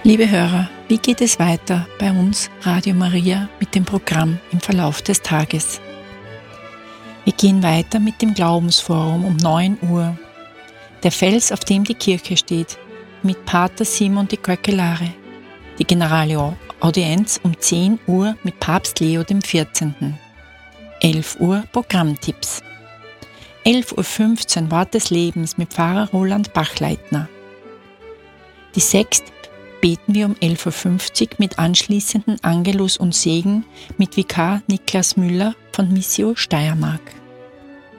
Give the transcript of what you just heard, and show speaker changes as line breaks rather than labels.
Liebe Hörer, wie geht es weiter bei uns Radio Maria mit dem Programm im Verlauf des Tages? Wir gehen weiter mit dem Glaubensforum um 9 Uhr. Der Fels, auf dem die Kirche steht, mit Pater Simon de Coekelare. Die Generale Audienz um 10 Uhr mit Papst Leo XIV. 11 Uhr Programmtipps. 11.15 Uhr Wort des Lebens mit Pfarrer Roland Bachleitner. Die Sext beten wir um 11.50 Uhr mit anschließenden Angelus und Segen mit Vikar Niklas Müller von Missio Steiermark.